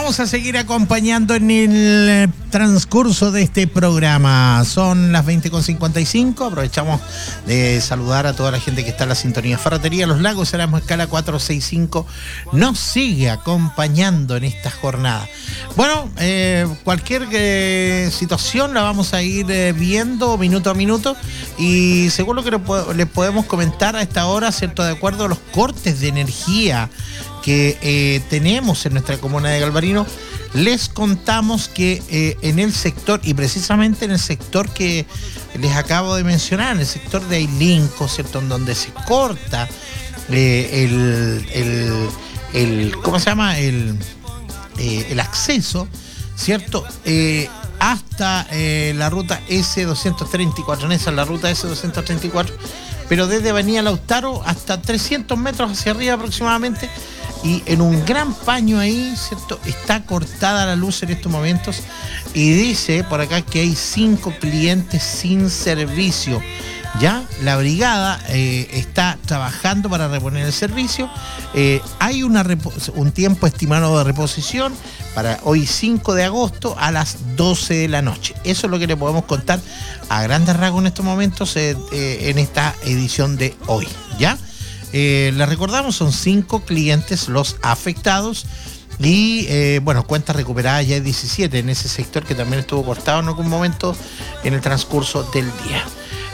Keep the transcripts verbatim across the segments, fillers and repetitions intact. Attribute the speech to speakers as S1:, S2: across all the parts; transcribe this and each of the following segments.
S1: vamos a seguir acompañando en el transcurso de este programa. Son las veinte con cincuenta y cinco. Aprovechamos de saludar a toda la gente que está en la sintonía. Ferretería Los Lagos, Erasmo Escala cuatrocientos sesenta y cinco, nos sigue acompañando en esta jornada. Bueno, eh, cualquier eh, situación la vamos a ir eh, viendo minuto a minuto, y según lo que les le podemos comentar a esta hora, ¿cierto? De acuerdo a los cortes de energía que eh, tenemos en nuestra comuna de Galvarino, les contamos que eh, en el sector, y precisamente en el sector que les acabo de mencionar, en el sector de Ailinco, ¿cierto? En donde se corta eh, el, el, el, ¿cómo se llama? El, eh, el acceso, ¿cierto? Eh, hasta eh, la ruta ese doscientos treinta y cuatro, en esa es la ruta ese doscientos treinta y cuatro, pero desde Avenida Lautaro hasta trescientos metros hacia arriba aproximadamente, y en un gran paño ahí, ¿cierto? Está cortada la luz en estos momentos, y dice por acá que hay cinco clientes sin servicio. Ya la brigada eh, está trabajando para reponer el servicio. Eh, hay una un tiempo estimado de reposición para hoy cinco de agosto a las doce de la noche. Eso es lo que le podemos contar a grandes rasgos en estos momentos eh, eh, en esta edición de hoy, ¿ya? Eh, les recordamos, son cinco clientes los afectados, y eh, bueno, cuentas recuperadas ya hay diecisiete en ese sector que también estuvo cortado en algún momento en el transcurso del día.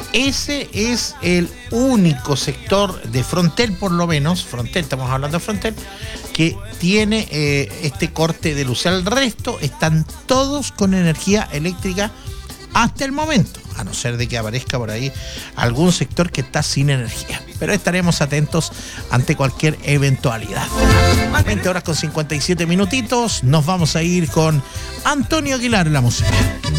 S1: Ese es el único sector de Frontel, por lo menos, Frontel, estamos hablando de Frontel, que tiene eh, este corte de luz. El resto están todos con energía eléctrica hasta el momento, a no ser de que aparezca por ahí algún sector que está sin energía. Pero estaremos atentos ante cualquier eventualidad. veinte horas con cincuenta y siete minutitos, nos vamos a ir con Antonio Aguilar en la música.